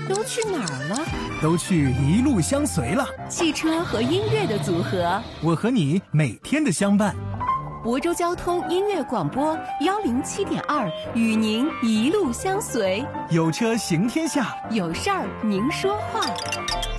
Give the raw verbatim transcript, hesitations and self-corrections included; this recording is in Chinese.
都去哪儿了？ 都去一路相随了。 汽车和音乐的组合， 我和你每天的相伴。 亳州交通音乐广播幺零七点二，与您一路相随。 有车行天下， 有事儿您说话。